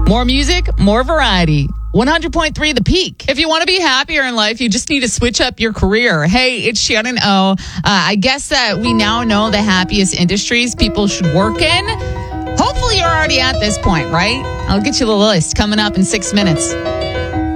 More music, more variety. 100.3 The Peak. If you want to be happier in life, you just need to switch up your career. Hey, it's Shannon O. I guess that we now know the happiest industries people should work in. Hopefully you're already at this point, right? I'll get you the list coming up in 6 minutes.